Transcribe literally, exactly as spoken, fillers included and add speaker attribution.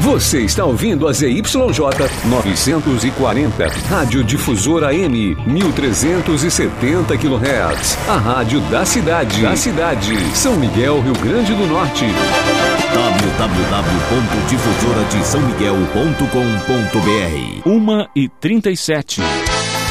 Speaker 1: Você está ouvindo a Z Y J novecentos e quarenta, Rádio Difusora M, mil trezentos e setenta quilohertz. A rádio da cidade. Da cidade. São Miguel, Rio Grande do Norte.
Speaker 2: w w w ponto difusora de são miguel ponto com ponto b r.
Speaker 3: uma e trinta e sete.